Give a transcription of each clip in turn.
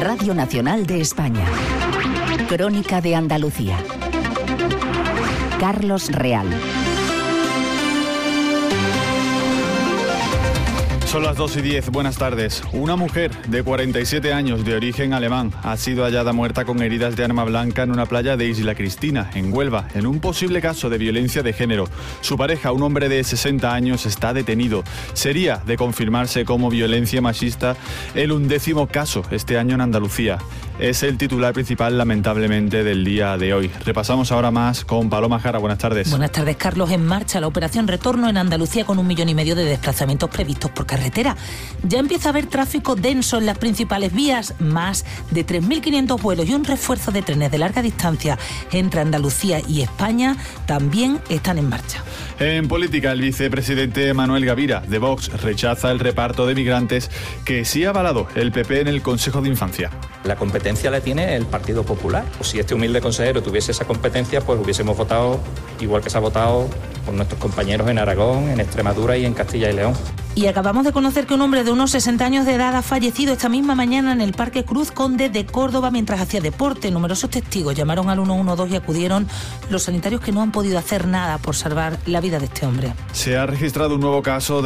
Radio Nacional de España. Crónica de Andalucía. Carlos Real. Son las 2:10, buenas tardes. Una mujer de 47 años de origen alemán ha sido hallada muerta con heridas de arma blanca en una playa de Isla Cristina, en Huelva, en un posible caso de violencia de género. Su pareja, un hombre de 60 años, está detenido. Sería, de confirmarse como violencia machista, el 11º caso este año en Andalucía. Es el titular principal, lamentablemente, del día de hoy. Repasamos ahora más con Paloma Jara. Buenas tardes. Buenas tardes, Carlos. En marcha la operación Retorno en Andalucía con 1,5 millones de desplazamientos previstos por carretera. Ya empieza a haber tráfico denso en las principales vías, más de 3.500 vuelos y un refuerzo de trenes de larga distancia entre Andalucía y España también están en marcha. En política, el vicepresidente Manuel Gavira, de Vox, rechaza el reparto de migrantes que sí ha avalado el PP en el Consejo de Infancia. La competencia la tiene el Partido Popular. Si este humilde consejero tuviese esa competencia, pues hubiésemos votado igual que se ha votado por nuestros compañeros en Aragón, en Extremadura y en Castilla y León. Y acabamos de conocer que un hombre de unos 60 años de edad ha fallecido esta misma mañana en el Parque Cruz Conde de Córdoba mientras hacía deporte. Numerosos testigos llamaron al 112 y acudieron los sanitarios que no han podido hacer nada por salvar la vida de este hombre. Se ha registrado un nuevo caso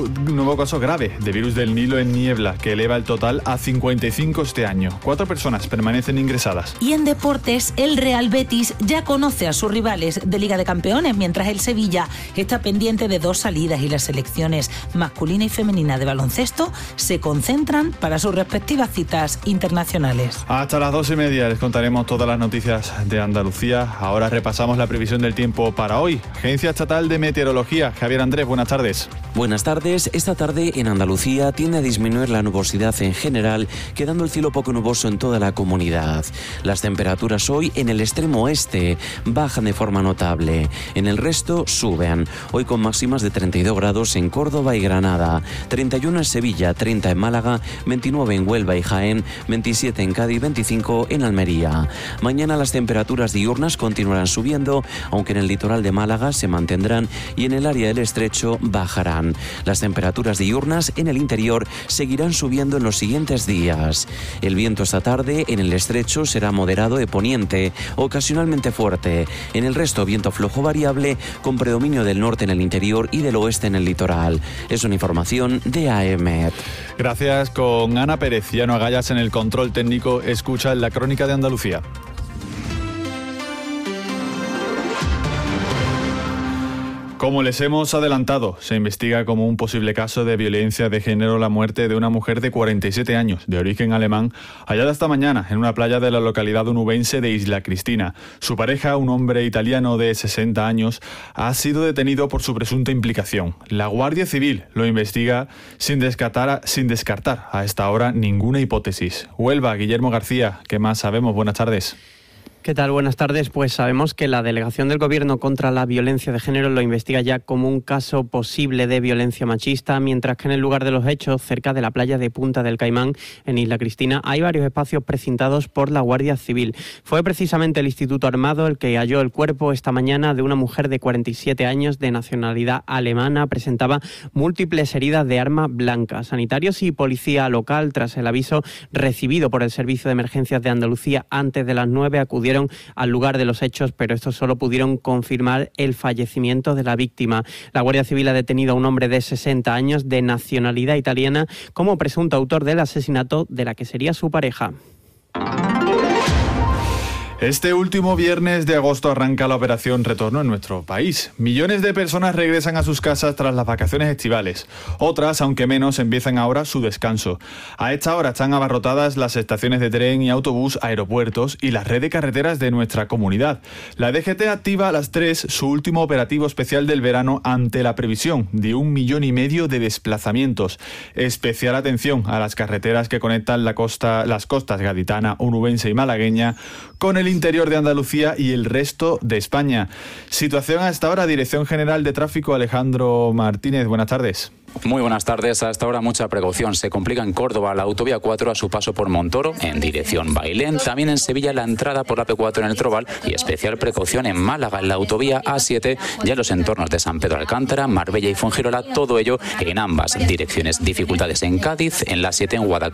grave de virus del Nilo en Niebla, que eleva el total a 55 este año. 4 personas permanecen ingresadas. Y en deportes, el Real Betis ya conoce a sus rivales de Liga de Campeones, mientras el Sevilla está pendiente de 2 salidas y las selecciones masculina y femenina de baloncesto se concentran para sus respectivas citas internacionales. Hasta las 2:30 les contaremos todas las noticias de Andalucía. Ahora repasamos la previsión del tiempo para hoy. Agencia Estatal de Meteorología. Javier Andrés, buenas tardes. Buenas tardes. Esta tarde en Andalucía tiende a disminuir la nubosidad en general, quedando el cielo poco nuboso en toda la comunidad. Las temperaturas hoy en el extremo oeste bajan de forma notable. En el resto suben. Hoy con máximas de 32 grados en Córdoba y Granada, 31 en Sevilla, 30 en Málaga, 29 en Huelva y Jaén, 27 en Cádiz, 25 en Almería. Mañana las temperaturas diurnas continuarán subiendo, aunque en el litoral de Málaga se mantendrán y en el área del Estrecho bajarán. Las temperaturas diurnas en el interior seguirán subiendo en los siguientes días. El viento esta tarde en el Estrecho será moderado de poniente, ocasionalmente fuerte. En el resto viento flojo variable con predominio del norte en el interior y del oeste en el litoral. Es una información de AEMET. Gracias. Con Ana Pérez y Ano Agallas en el control técnico, escucha la Crónica de Andalucía. Como les hemos adelantado, se investiga como un posible caso de violencia de género la muerte de una mujer de 47 años, de origen alemán, hallada esta mañana en una playa de la localidad onubense de Isla Cristina. Su pareja, un hombre italiano de 60 años, ha sido detenido por su presunta implicación. La Guardia Civil lo investiga sin descartar a esta hora ninguna hipótesis. Huelva, Guillermo García, ¿qué más sabemos? Buenas tardes. ¿Qué tal? Buenas tardes. Pues sabemos que la Delegación del Gobierno contra la Violencia de Género lo investiga ya como un caso posible de violencia machista, mientras que en el lugar de los hechos, cerca de la playa de Punta del Caimán, en Isla Cristina, hay varios espacios precintados por la Guardia Civil. Fue precisamente el Instituto Armado el que halló el cuerpo esta mañana de una mujer de 47 años de nacionalidad alemana. Presentaba múltiples heridas de arma blanca. Sanitarios y policía local, tras el aviso recibido por el Servicio de Emergencias de Andalucía antes de las 9, acudieron al lugar de los hechos, pero estos solo pudieron confirmar el fallecimiento de la víctima. La Guardia Civil ha detenido a un hombre de 60 años de nacionalidad italiana como presunto autor del asesinato de la que sería su pareja. Este último viernes de agosto arranca la operación Retorno en nuestro país. Millones de personas regresan a sus casas tras las vacaciones estivales. Otras, aunque menos, empiezan ahora su descanso. A esta hora están abarrotadas las estaciones de tren y autobús, aeropuertos y la red de carreteras de nuestra comunidad. La DGT activa a las 3 su último operativo especial del verano ante la previsión de 1,5 millones de desplazamientos. Especial atención a las carreteras que conectan las costas gaditana, onubense y malagueña con el interior de Andalucía y el resto de España. Situación a esta hora, Dirección General de Tráfico, Alejandro Martínez. Buenas tardes. Muy buenas tardes. Hasta ahora mucha precaución. Se complica en Córdoba la autovía 4 a su paso por Montoro, en dirección Bailén. También en Sevilla la entrada por la P4 en el Trobal y especial precaución en Málaga en la autovía A7, ya en los entornos de San Pedro Alcántara, Marbella y Fuengirola. Todo ello en ambas direcciones. Dificultades en Cádiz, en la 7 en Guadalcanal.